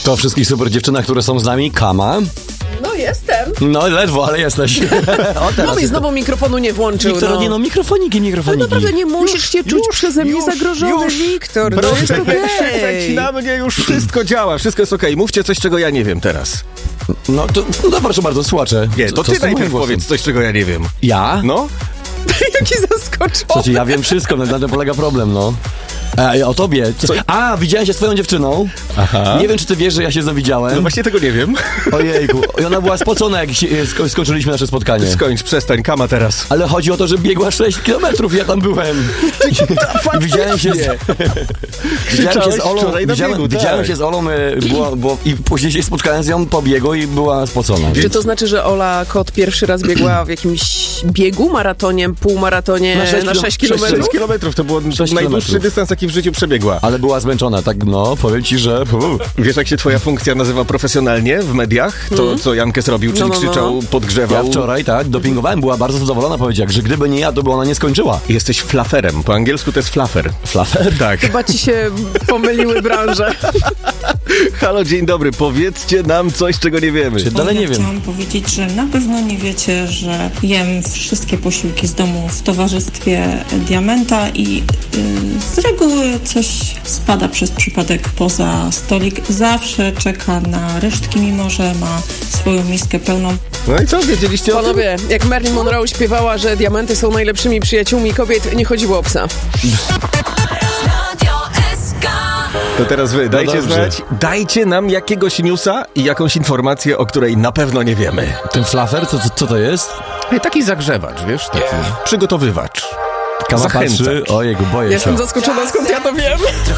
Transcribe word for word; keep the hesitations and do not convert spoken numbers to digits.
To o wszystkich super dziewczynach, które są z nami. Kama. No jestem. No ledwo, ale jesteś. O, No i znowu mikrofonu nie włączył. Wiktor, no. nie no, mikrofoniki, mikrofoniki. Ale naprawdę nie musisz się czuć już, przeze mnie już, zagrożony, już. Wiktor. No Proszę jest nie okej. krzyczeć na mnie, już wszystko działa, wszystko jest okej. Mówcie coś, czego ja nie wiem teraz. No to, no to proszę bardzo, słuchacze. Nie, to Co- co ty z tym moim najpierw głosem? powiedz coś, czego ja nie wiem. Ja? No? Jaki zaskoczony. Słuchajcie, ja wiem wszystko, na tym polega problem, no. E, o tobie. Co? A, widziałem się z twoją dziewczyną. Aha. Nie wiem, czy ty wiesz, że ja się z nią widziałem. No właśnie tego nie wiem. Ojejku. I ona była spocona, jak się, sko- skończyliśmy nasze spotkanie. Skończ, przestań, Kama teraz. Ale chodzi o to, że biegła sześć kilometrów, ja tam byłem. I widziałem się z... Widziałem się z Olą, wczoraj na widziałem, biegu, tak. widziałem się z Olą e, było, było, i później się spotkałem z nią po biegu i była spocona. Czy to znaczy, że Ola Kot pierwszy raz biegła w jakimś biegu, maratonie, półmaratonie Na sześć na kilo- sześć kilometrów? sześć kilometrów to był najdłuższy kilometrów. dystans, jaki w życiu przebiegła. Ale była zmęczona, tak no, powiem ci, że... Uh. Wiesz, jak się twoja funkcja nazywa profesjonalnie w mediach? To, co Jankes robił, czyli No, no, no. krzyczał, Ja podgrzewał. wczoraj, tak, dopingowałem, była bardzo zadowolona, powiedziała, że gdyby nie ja, to by ona nie skończyła. Jesteś flaferem. Po angielsku to jest flafer. Flafer? Tak. Chyba ci się pomyliły branże. Halo, dzień dobry. Powiedzcie nam coś, czego nie wiemy. Czy dalej nie wiem. Chciałam powiedzieć, że na pewno nie wiecie, że jem wszystkie posiłki z domu w towarzystwie Diamenta i yy, z reguły coś spada przez przypadek poza stolik. Zawsze czeka na resztki, mimo że ma swoją miskę pełną. No i co, wiedzieliście o tym? Panowie, jak Marilyn Monroe śpiewała, że diamenty są najlepszymi przyjaciółmi kobiet, nie chodziło o psa. To teraz wy, dajcie dobrze. znać, dajcie nam jakiegoś newsa i jakąś informację, o której na pewno nie wiemy. Ten flafer, to, to, co to jest? Taki zagrzewacz, wiesz, taki przygotowywacz. Kama Zachęcacz. patrzy, ojejku, boję się. Jestem zaskoczona, skąd ja to wiem.